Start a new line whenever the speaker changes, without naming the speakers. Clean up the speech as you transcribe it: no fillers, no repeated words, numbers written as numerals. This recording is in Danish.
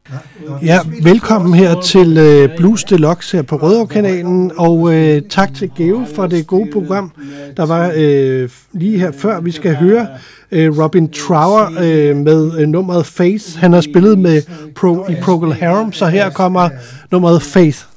Ja, velkommen her til Blues Deluxe her på Rødovre-kanalen, og tak til Geo for det gode program, der var lige her før. Vi skal høre Robin Trower med nummeret Faith. Han har spillet med i Procol Harum, så her kommer nummeret Faith.